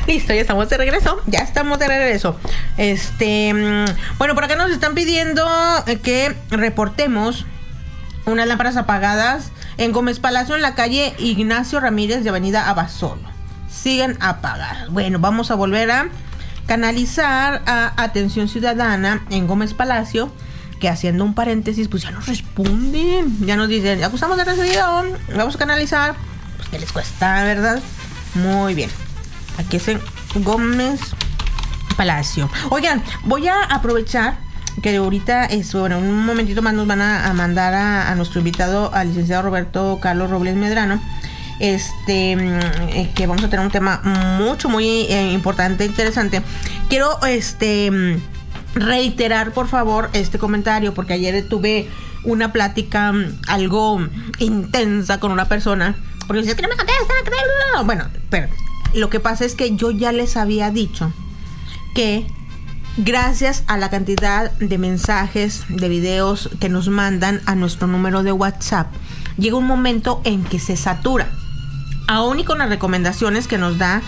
Listo, ya estamos de regreso. Bueno, por acá nos están pidiendo que reportemos unas lámparas apagadas en Gómez Palacio, en la calle Ignacio Ramírez de Avenida Abasolo. Siguen apagadas. Bueno, vamos a volver a canalizar a Atención Ciudadana en Gómez Palacio, que haciendo un paréntesis, pues ya nos responden. Ya nos dicen, acusamos de recibido, vamos a canalizar. Pues que les cuesta, ¿verdad? Muy bien. Aquí es en Gómez Palacio. Oigan, voy a aprovechar que ahorita, bueno, en un momentito más nos van a mandar a nuestro invitado, al licenciado Roberto Carlos Robles Medrano, que vamos a tener un tema muy importante, interesante. Quiero reiterar, por favor, este comentario, porque ayer tuve una plática algo intensa con una persona, porque dice que no me contesta, bueno, pero lo que pasa es que yo ya les había dicho que gracias a la cantidad de mensajes, de videos que nos mandan a nuestro número de WhatsApp, llega un momento en que se satura. Aún y con las recomendaciones que nos da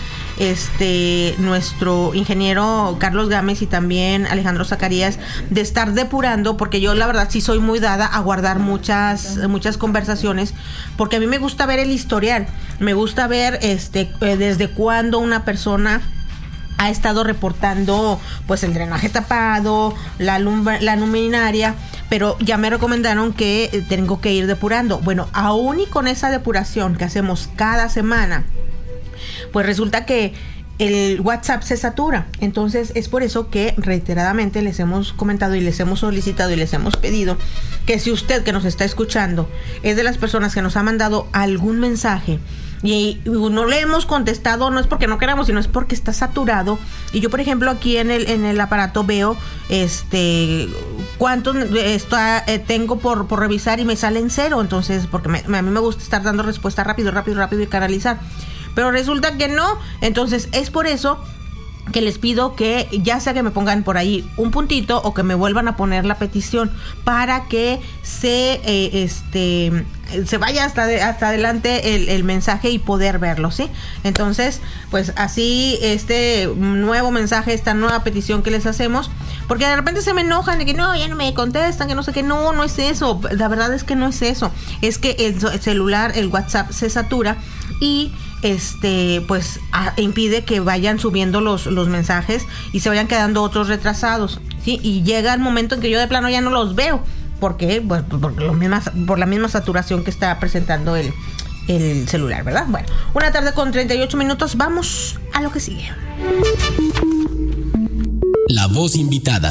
nuestro ingeniero Carlos Gámez y también Alejandro Zacarías, de estar depurando, porque yo la verdad sí soy muy dada a guardar muchas conversaciones, porque a mí me gusta ver el historial, me gusta ver desde cuándo una persona ha estado reportando pues el drenaje tapado, la luminaria, pero ya me recomendaron que tengo que ir depurando. Bueno, aún y con esa depuración que hacemos cada semana, pues resulta que el WhatsApp se satura. Entonces es por eso que reiteradamente les hemos comentado y les hemos solicitado y les hemos pedido que si usted que nos está escuchando es de las personas que nos ha mandado algún mensaje y no le hemos contestado, no es porque no queramos, sino es porque está saturado. Y yo, por ejemplo, aquí en el aparato veo cuánto tengo por revisar y me sale en 0. Entonces, porque a mí me gusta estar dando respuesta rápido y canalizar, pero resulta que no. Entonces es por eso que les pido que ya sea que me pongan por ahí un puntito o que me vuelvan a poner la petición para que se vaya hasta adelante el mensaje y poder verlo, ¿sí? Entonces, pues así este nuevo mensaje, esta nueva petición que les hacemos, porque de repente se me enojan de que no, ya no me contestan, que no sé qué. No es eso, la verdad es que no es eso, es que el celular, el WhatsApp se satura y pues impide que vayan subiendo los mensajes y se vayan quedando otros retrasados, ¿sí? Y llega el momento en que yo de plano ya no los veo. ¿Por qué? Pues por la misma saturación que está presentando el celular, ¿verdad? Bueno, 1:38 PM. Vamos a lo que sigue. La voz invitada.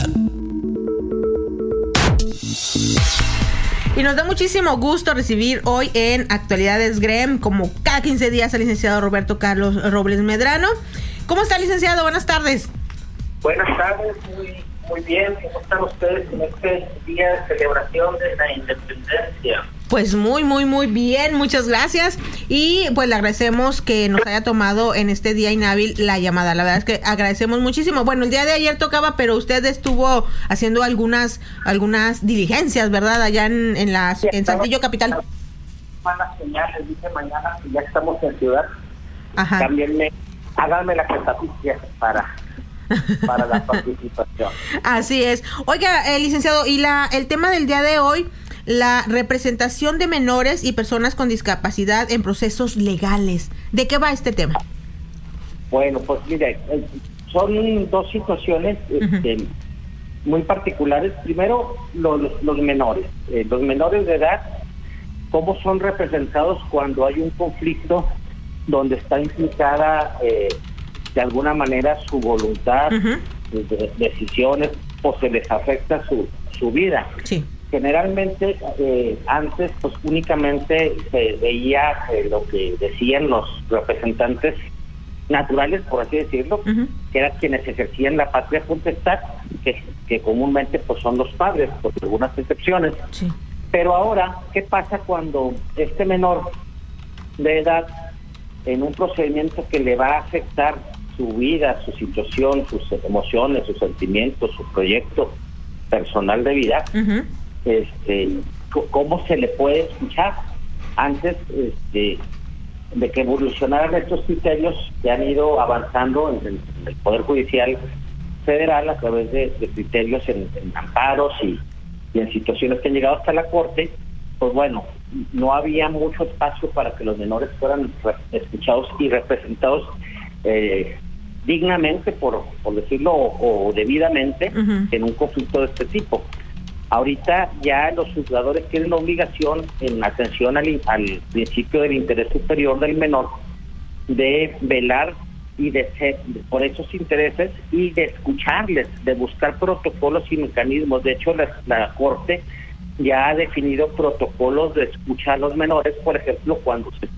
Y nos da muchísimo gusto recibir hoy en Actualidades GREM, como cada 15 días, al licenciado Roberto Carlos Robles Medrano. ¿Cómo está, licenciado? Buenas tardes. Buenas tardes, muy bien. ¿Cómo están ustedes en este día de celebración de la independencia? Pues muy bien, muchas gracias. Y pues le agradecemos que nos haya tomado en este día inhábil la llamada. La verdad es que agradecemos muchísimo. Bueno, el día de ayer tocaba, pero usted estuvo haciendo algunas diligencias, ¿verdad? Allá en Saltillo Capital. Malas señales, dice mañana que ya estamos en ciudad. Ajá. También háganme la catafixia para la participación. Así es. Oiga, licenciado, y el tema del día de hoy, la representación de menores y personas con discapacidad en procesos legales. ¿De qué va este tema? Bueno, pues mire, son dos situaciones muy particulares. Primero, los menores. Los menores de edad, ¿cómo son representados cuando hay un conflicto donde está implicada de alguna manera su voluntad, decisiones, o se les afecta su vida? Sí. Generalmente antes pues únicamente se veía lo que decían los representantes naturales, por así decirlo, que eran quienes ejercían la patria potestad, que comúnmente pues son los padres, por algunas excepciones. Sí. Pero ahora, ¿qué pasa cuando este menor de edad, en un procedimiento que le va a afectar su vida, su situación, sus emociones, sus sentimientos, su proyecto personal de vida, cómo se le puede escuchar? Antes de que evolucionaran estos criterios que han ido avanzando en el Poder Judicial Federal a través de criterios en amparos y en situaciones que han llegado hasta la Corte. Pues bueno, no había mucho espacio para que los menores fueran escuchados y representados dignamente, por decirlo, o debidamente, en un conflicto de este tipo. Ahorita ya los juzgadores tienen la obligación, en atención al principio del interés superior del menor, de velar y por esos intereses y de escucharles, de buscar protocolos y mecanismos. De hecho, la Corte ya ha definido protocolos de escucha a los menores, por ejemplo, cuando se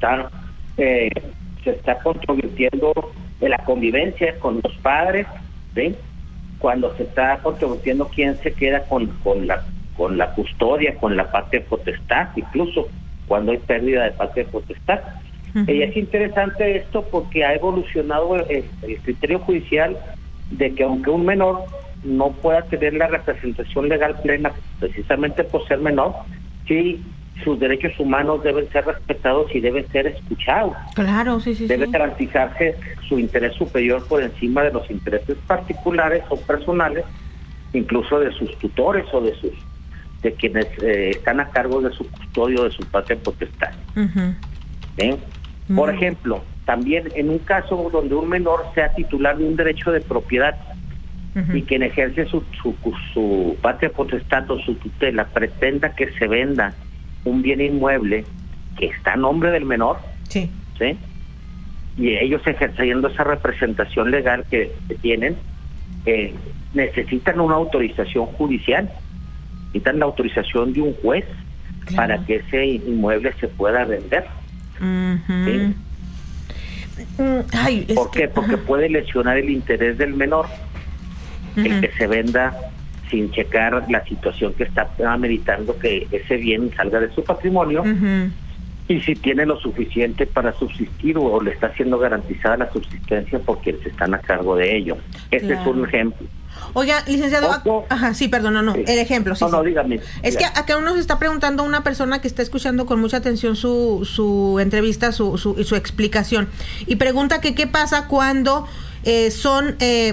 está controvirtiendo la convivencia con los padres, ¿sí? Cuando se está controvirtiendo quién se queda con la custodia, con la parte de potestad, incluso cuando hay pérdida de parte de potestad. Y es interesante esto porque ha evolucionado el criterio judicial de que aunque un menor no pueda tener la representación legal plena precisamente por ser menor, sí, sus derechos humanos deben ser respetados y deben ser escuchados. Claro, sí. Debe garantizarse su interés superior por encima de los intereses particulares o personales, incluso de sus tutores o de quienes están a cargo de su custodio, de su patria potestad. Por ejemplo, también en un caso donde un menor sea titular de un derecho de propiedad y quien ejerce su patria potestad o su tutela pretenda que se venda un bien inmueble que está a nombre del menor, ¿sí? Y ellos ejerciendo esa representación legal que tienen, necesitan una autorización judicial, necesitan la autorización de un juez para que ese inmueble se pueda vender. ¿Sí? ¿Por qué? Porque puede lesionar el interés del menor el que se venda sin checar la situación que está ameritando que ese bien salga de su patrimonio y si tiene lo suficiente para subsistir o le está siendo garantizada la subsistencia por quienes están a cargo de ello. Este es un ejemplo. Oiga, licenciado, el ejemplo. Dígame. Es que acá nos está preguntando una persona que está escuchando con mucha atención su entrevista, su explicación, y pregunta que qué pasa cuando son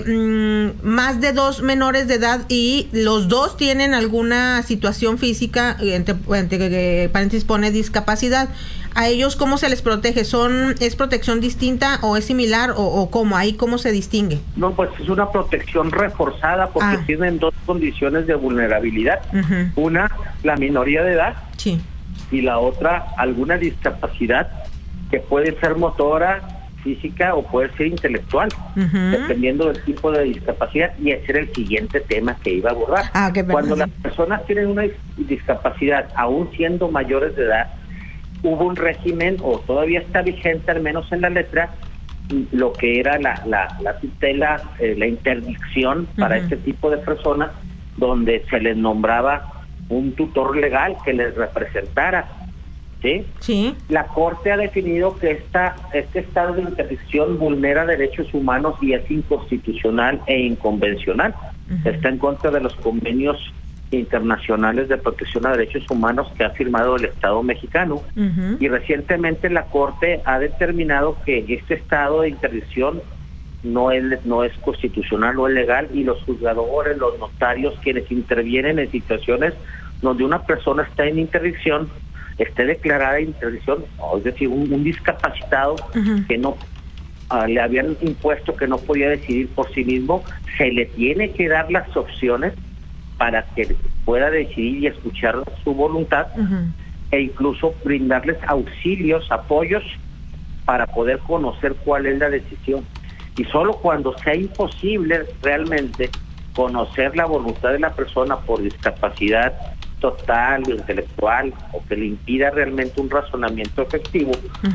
más de 2 menores de edad y los dos tienen alguna situación física, entre paréntesis pone discapacidad. ¿A ellos cómo se les protege? ¿Es protección distinta o es similar o cómo? ¿Ahí cómo se distingue? No, pues es una protección reforzada porque tienen 2 condiciones de vulnerabilidad. Una, la minoría de edad, y la otra, alguna discapacidad que puede ser motora, física o puede ser intelectual, dependiendo del tipo de discapacidad, y ese era el siguiente tema que iba a abordar. Cuando las personas tienen una discapacidad, aún siendo mayores de edad, hubo un régimen, o todavía está vigente, al menos en la letra, lo que era la tutela, la interdicción para este tipo de personas, donde se les nombraba un tutor legal que les representara. ¿Sí? La Corte ha definido que este estado de interdicción vulnera derechos humanos y es inconstitucional e inconvencional. Está en contra de los convenios internacionales de protección a derechos humanos que ha firmado el Estado mexicano. Y recientemente la Corte ha determinado que este estado de interdicción no es constitucional, no es legal, y los juzgadores, los notarios, quienes intervienen en situaciones donde una persona está en interdicción, esté declarada interdicción, es decir, un discapacitado que no le habían impuesto que no podía decidir por sí mismo, se le tiene que dar las opciones para que pueda decidir y escuchar su voluntad, e incluso brindarles auxilios, apoyos para poder conocer cuál es la decisión. Y solo cuando sea imposible realmente conocer la voluntad de la persona por discapacidad total o intelectual, o que le impida realmente un razonamiento efectivo,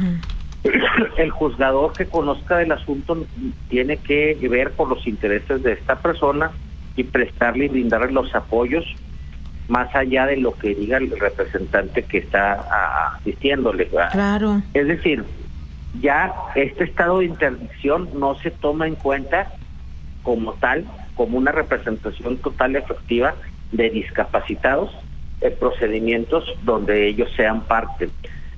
el juzgador que conozca del asunto tiene que ver por los intereses de esta persona y prestarle y brindarle los apoyos más allá de lo que diga el representante que está asistiéndole. Claro. Es decir, ya este estado de interdicción no se toma en cuenta como tal, como una representación total y efectiva de discapacitados, procedimientos donde ellos sean parte.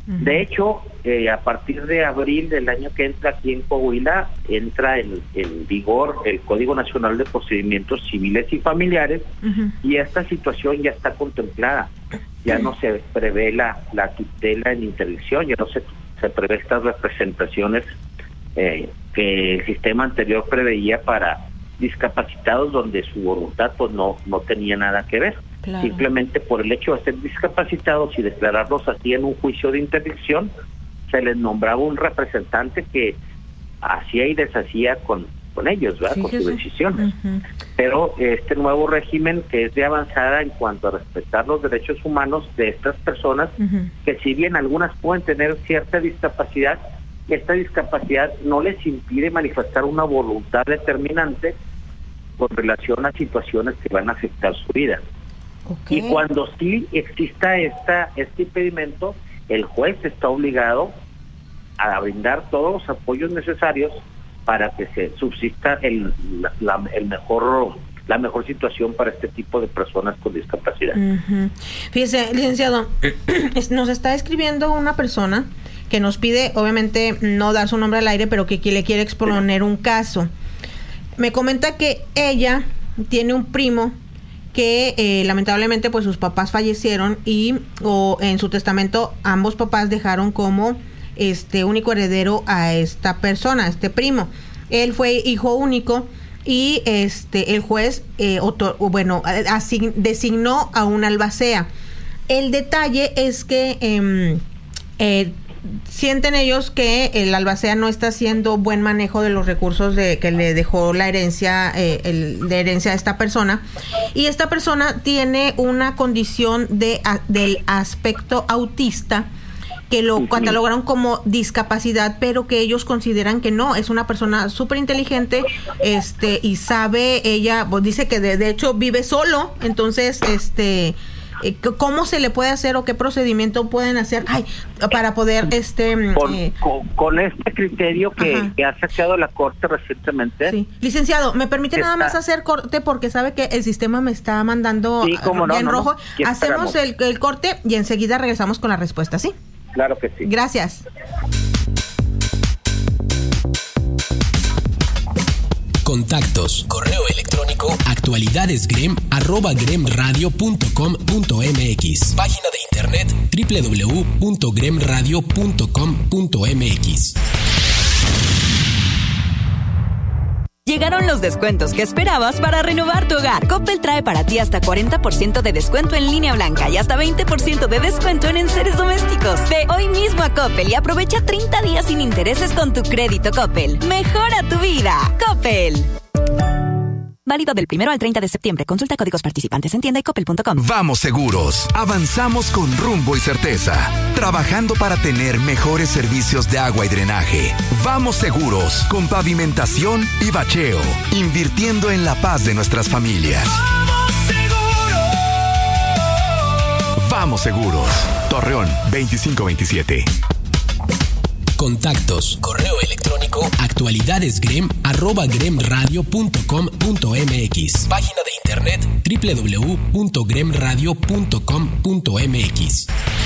De hecho, a partir de abril del año que entra aquí en Coahuila, entra en vigor el Código Nacional de Procedimientos Civiles y Familiares, y esta situación ya está contemplada. Ya no se prevé la tutela en interdicción, ya no se prevé estas representaciones que el sistema anterior preveía para discapacitados, donde su voluntad pues no tenía nada que ver. Claro. Simplemente por el hecho de ser discapacitados y declararlos así en un juicio de interdicción, se les nombraba un representante que hacía y deshacía con ellos, ¿verdad? Con sus decisiones. Pero este nuevo régimen, que es de avanzada en cuanto a respetar los derechos humanos de estas personas, que si bien algunas pueden tener cierta discapacidad, esta discapacidad no les impide manifestar una voluntad determinante con relación a situaciones que van a afectar su vida. Okay. Y cuando sí exista este impedimento, el juez está obligado a brindar todos los apoyos necesarios para que se subsista la mejor situación para este tipo de personas con discapacidad. Fíjese, licenciado, nos está escribiendo una persona que nos pide, obviamente, no dar su nombre al aire, pero que le quiere exponer un caso. Me comenta que ella tiene un primo que lamentablemente pues sus papás fallecieron y en su testamento ambos papás dejaron como único heredero a esta persona, a este primo. Él fue hijo único y el juez designó a un albacea. El detalle es que sienten ellos que el albacea no está haciendo buen manejo de los recursos que le dejó la herencia, de herencia a esta persona, y esta persona tiene una condición del aspecto autista que lo catalogaron como discapacidad, pero que ellos consideran que no, es una persona súper inteligente, y sabe, ella dice que de hecho vive solo, entonces ¿cómo se le puede hacer o qué procedimiento pueden hacer para poder con este criterio que ha sacado la Corte recientemente? Sí. Licenciado, ¿me permite nada más hacer corte porque sabe que el sistema me está mandando en rojo? Hacemos el corte y enseguida regresamos con la respuesta, ¿sí? Claro que sí. Gracias. Contactos, correo electrónico actualidadesgrem@gremradio.com.mx. Página de internet www.gremradio.com.mx. Llegaron los descuentos que esperabas para renovar tu hogar. Coppel trae para ti hasta 40% de descuento en línea blanca y hasta 20% de descuento en enseres domésticos. Ve hoy mismo a Coppel y aprovecha 30 días sin intereses con tu crédito Coppel. Mejora tu vida. Coppel. Válido del 1 al 30 de septiembre. Consulta códigos participantes en tienda y coppel.com. Vamos seguros. Avanzamos con rumbo y certeza. Trabajando para tener mejores servicios de agua y drenaje. Vamos seguros. Con pavimentación y bacheo. Invirtiendo en la paz de nuestras familias. ¡Vamos seguros! Vamos seguros. Torreón 2527. Contactos, correo electrónico actualidadesgrem@gremradio.com.mx. Página de internet www.gremradio.com.mx.